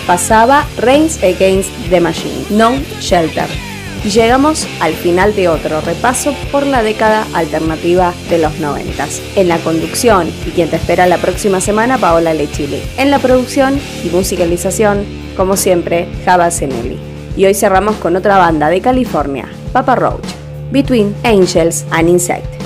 pasaba Rage Against the Machine, No Shelter. Y llegamos al final de otro repaso por la década alternativa de los 90s. En la conducción y quien te espera la próxima semana, Paola Lechili. En la producción y musicalización, como siempre, Java Zenelli. Y hoy cerramos con otra banda de California, Papa Roach, Between Angels and Insects.